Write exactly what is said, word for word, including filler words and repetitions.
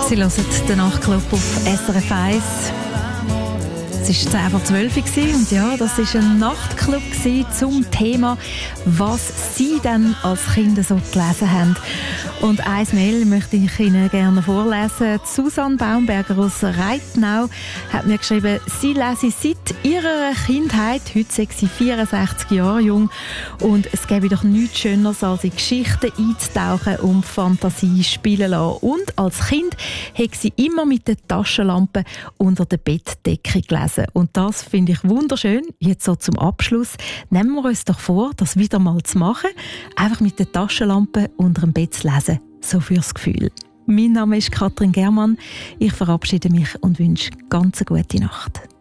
Sie hören den Nachtclub auf S R F eins. Es war zehn vor zwölf und ja, das war ein Nachtclub zum Thema, was Sie dann als Kinder so gelesen haben. Und ein Mail möchte ich Ihnen gerne vorlesen. Susanne Baumberger aus Reitnau hat mir geschrieben, sie lese seit ihrer Kindheit, heute sei sie vierundsechzig Jahre jung, und es gäbe doch nichts Schöneres, als in Geschichten einzutauchen und Fantasie spielen lassen. Und als Kind hat sie immer mit der Taschenlampe unter der Bettdecke gelesen. Und das finde ich wunderschön. Jetzt so zum Abschluss nehmen wir uns doch vor, das wieder mal zu machen. Einfach mit der Taschenlampe unter dem Bett zu lesen. So fürs Gefühl. Mein Name ist Katrin Germann. Ich verabschiede mich und wünsche ganz eine gute Nacht.